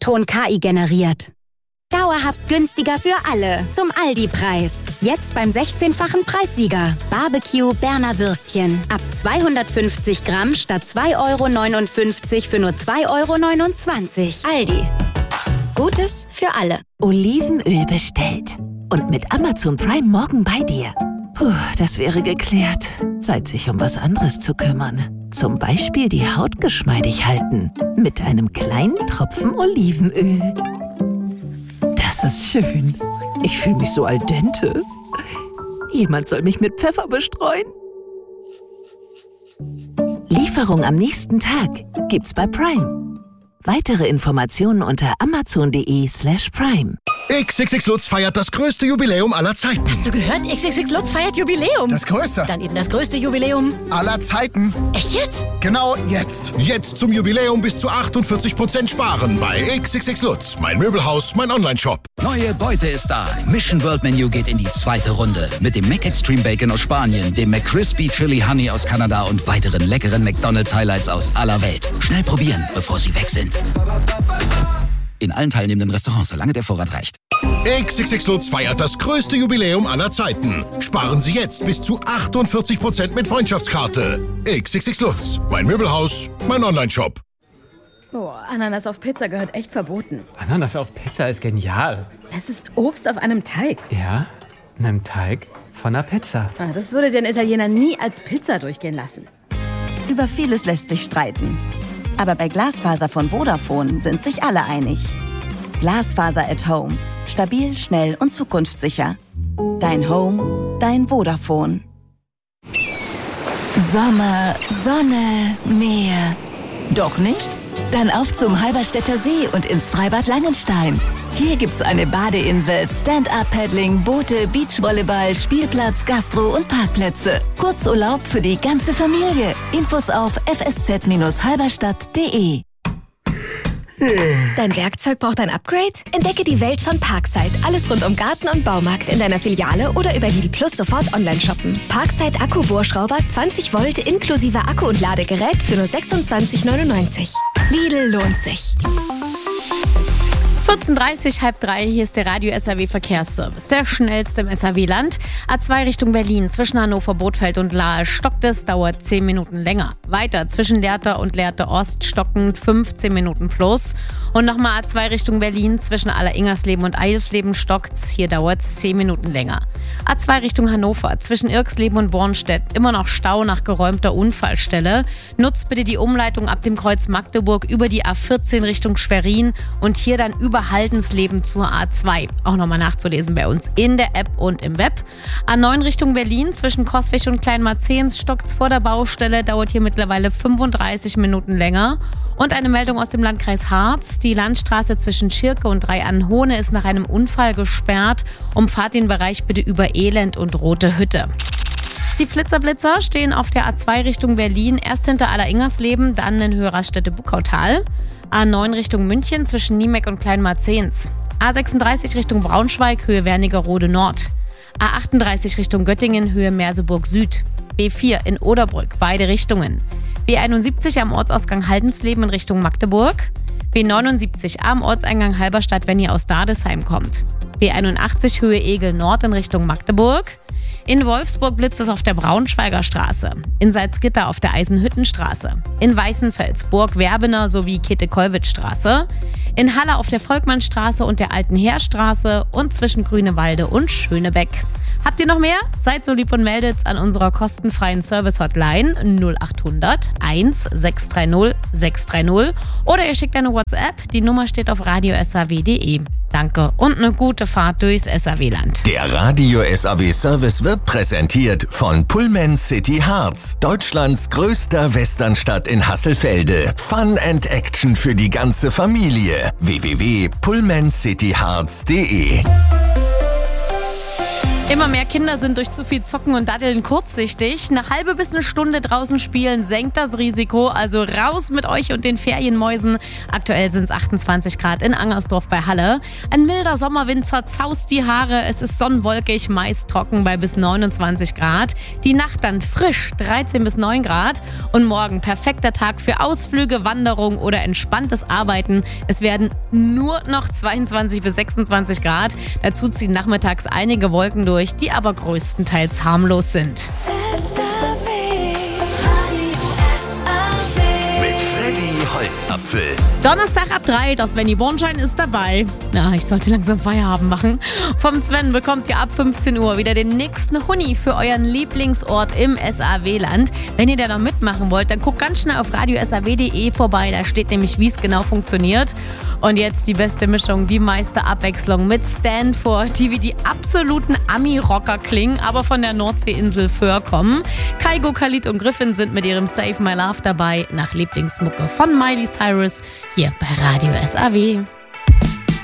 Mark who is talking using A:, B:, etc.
A: Ton KI generiert. Dauerhaft günstiger für alle. Zum Aldi-Preis. Jetzt beim 16-fachen Preissieger. Barbecue Berner Würstchen. Ab 250 Gramm statt 2,59 € für nur 2,29 €. Aldi. Gutes für alle.
B: Olivenöl bestellt. Und mit Amazon Prime morgen bei dir. Puh, das wäre geklärt. Zeit, sich um was anderes zu kümmern. Zum Beispiel die Haut geschmeidig halten. Mit einem kleinen Tropfen Olivenöl. Das ist schön. Ich fühle mich so al dente. Jemand soll mich mit Pfeffer bestreuen. Lieferung am nächsten Tag gibt's bei Prime. Weitere Informationen unter amazon.de/prime.
C: XXX Lutz feiert das größte Jubiläum aller Zeiten.
D: Hast du gehört? XXX Lutz feiert Jubiläum.
C: Das größte.
D: Dann eben das größte Jubiläum
C: aller Zeiten.
D: Echt jetzt?
C: Genau jetzt. Jetzt zum Jubiläum bis zu 48% sparen bei XXX Lutz. Mein Möbelhaus, mein Onlineshop.
E: Neue Beute ist da. Mission World Menu geht in die zweite Runde. Mit dem Mac Extreme Bacon aus Spanien, dem McCrispy Chili Honey aus Kanada und weiteren leckeren McDonald's Highlights aus aller Welt. Schnell probieren, bevor sie weg sind. In allen teilnehmenden Restaurants, solange der Vorrat reicht.
C: XXX Lutz feiert das größte Jubiläum aller Zeiten. Sparen Sie jetzt bis zu 48% mit Freundschaftskarte. XXX Lutz. Mein Möbelhaus, mein Onlineshop.
F: Boah, Ananas auf Pizza gehört echt verboten.
G: Ananas auf Pizza ist genial.
F: Es ist Obst auf einem Teig.
G: Ja, einem Teig von einer Pizza.
F: Das würde den Italiener nie als Pizza durchgehen lassen.
H: Über vieles lässt sich streiten. Aber bei Glasfaser von Vodafone sind sich alle einig. Glasfaser at Home. Stabil, schnell und zukunftssicher. Dein Home, dein Vodafone.
B: Sommer, Sonne, Meer. Doch nicht? Dann auf zum Halberstädter See und ins Freibad Langenstein. Hier gibt's eine Badeinsel, Stand-Up-Paddling, Boote, Beachvolleyball, Spielplatz, Gastro und Parkplätze. Kurzurlaub für die ganze Familie. Infos auf fsz-halberstadt.de.
I: Dein Werkzeug braucht ein Upgrade? Entdecke die Welt von Parkside. Alles rund um Garten und Baumarkt in deiner Filiale oder über Lidl Plus sofort online shoppen. Parkside Akkubohrschrauber 20 Volt inklusive Akku und Ladegerät für nur 26,99 €. Lidl lohnt sich.
F: 14:30, 2:30, hier ist der Radio SAW Verkehrsservice. Der schnellste im SAW-Land. A2 Richtung Berlin, zwischen Hannover, Bothfeld und Lahr stockt es, dauert 10 Minuten länger. Weiter zwischen Lehrte und Lehrte Ost stockend 15 Minuten plus. Und nochmal A2 Richtung Berlin, zwischen Aller-Ingersleben und Eilsleben stockt's, hier dauert es 10 Minuten länger. A2 Richtung Hannover, zwischen Irksleben und Bornstedt, immer noch Stau nach geräumter Unfallstelle. Nutzt bitte die Umleitung ab dem Kreuz Magdeburg über die A14 Richtung Schwerin und hier dann über Haldensleben zur A2. Auch nochmal nachzulesen bei uns in der App und im Web. A9 Richtung Berlin, zwischen Coswig und Kleinmarzehns stockt's vor der Baustelle, dauert hier mittlerweile 35 Minuten länger. Und eine Meldung aus dem Landkreis Harz. Die Landstraße zwischen Schirke und Dreiannenhohne ist nach einem Unfall gesperrt. Umfahrt den Bereich bitte über Elend und Rote Hütte. Die Flitzer stehen auf der A2 Richtung Berlin, erst hinter Aller-Ingersleben, dann in Hörastädte-Buckautal. A9 Richtung München zwischen Niemeck und Kleinmarzehns. A36 Richtung Braunschweig, Höhe Wernigerode Nord. A38 Richtung Göttingen, Höhe Merseburg Süd. B4 in Oderbrück, beide Richtungen. B71 am Ortsausgang Haldensleben in Richtung Magdeburg. B79 am Ortseingang Halberstadt, wenn ihr aus Dardesheim kommt. B81 Höhe Egel Nord in Richtung Magdeburg. In Wolfsburg blitzt es auf der Braunschweiger Straße. In Salzgitter auf der Eisenhüttenstraße. In Weißenfels, Burg Werbener sowie Käthe-Kollwitz-Straße. In Halle auf der Volkmannstraße und der Alten Heerstraße und zwischen Grünewalde und Schönebeck. Habt ihr noch mehr? Seid so lieb und meldet's an unserer kostenfreien Service-Hotline 0800 1630 630 oder ihr schickt eine WhatsApp. Die Nummer steht auf radiosaw.de. Danke und eine gute Fahrt durchs SAW-Land.
J: Der Radio SAW Service wird präsentiert von Pullman City Harz, Deutschlands größter Westernstadt in Hasselfelde. Fun and Action für die ganze Familie. www.pullmancityharz.de
F: Immer mehr Kinder sind durch zu viel Zocken und Daddeln kurzsichtig. Eine halbe bis eine Stunde draußen spielen senkt das Risiko. Also raus mit euch und den Ferienmäusen. Aktuell sind es 28 Grad in Angersdorf bei Halle. Ein milder Sommerwind zerzaust die Haare. Es ist sonnenwolkig, meist trocken bei bis 29 Grad. Die Nacht dann frisch, 13 bis 9 Grad. Und morgen perfekter Tag für Ausflüge, Wanderung oder entspanntes Arbeiten. Es werden nur noch 22 bis 26 Grad. Dazu ziehen nachmittags einige Wolken durch, die aber größtenteils harmlos sind.
J: Mit Freddy Holzapfel.
F: Donnerstag ab 3, das Svenny Bornschein ist dabei. Na, ich sollte langsam Feierabend machen. Vom Sven bekommt ihr ab 15 Uhr wieder den nächsten Huni für euren Lieblingsort im SAW-Land. Wenn ihr da noch mitmachen wollt, dann guckt ganz schnell auf radiosaw.de vorbei. Da steht nämlich, wie es genau funktioniert. Und jetzt die beste Mischung, die meiste Abwechslung mit Stanford, die wie die absoluten Ami-Rocker klingen, aber von der Nordseeinsel Föhr kommen. Kygo, Khalid und Griffin sind mit ihrem Save My Love dabei, nach Lieblingsmucke von Miley Cyrus, hier bei Radio SAW.